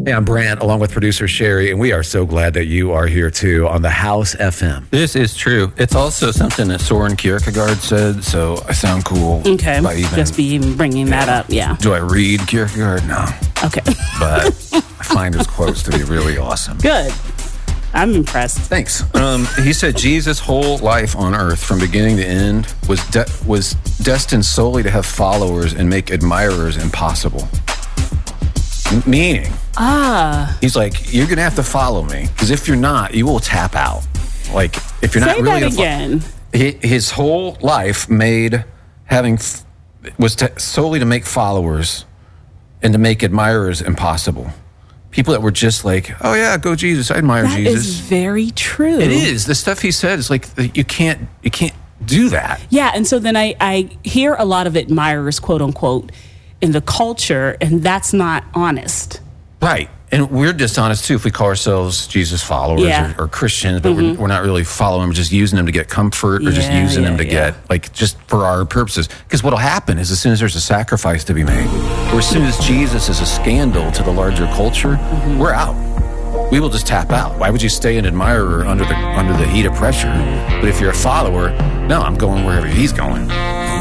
Hey, I'm Brant, along with producer Sherry, and we are so glad that you are here too on the House FM. This is true. It's also something that Soren Kierkegaard said, so I sound cool. Okay, by even bringing that up, yeah. Do I read Kierkegaard? No. Okay. But I find his quotes to be really awesome. Good. I'm impressed. Thanks. He said Jesus' whole life on earth, from beginning to end, was destined solely to have followers and make admirers impossible. Meaning, he's like, you're going to have to follow me, because if you're not, you will tap out. Like, if you're not Say really that again. His whole life solely to make followers and to make admirers impossible. People that were just like, oh yeah, go Jesus, I admire Jesus. That is very true. It is. The stuff he said is like, you can't do that. Yeah, and so then I hear a lot of admirers, quote unquote, in the culture, and that's not honest. Right. And we're dishonest too if we call ourselves Jesus followers or Christians, but we're not really following them, we're just using them to get comfort or just using them to get, like, just for our purposes. Because what'll happen is as soon as there's a sacrifice to be made, or as soon as Jesus is a scandal to the larger culture, we're out. We will just tap out. Why would you stay an admirer under the heat of pressure? But if you're a follower, no, I'm going wherever he's going.